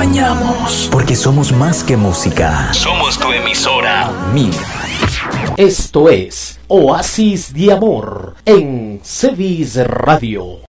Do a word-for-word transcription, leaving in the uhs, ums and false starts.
acompañamos. Porque somos más que música. Somos tu emisora amiga. Esto es Oasis de Amor en Cedis Radio.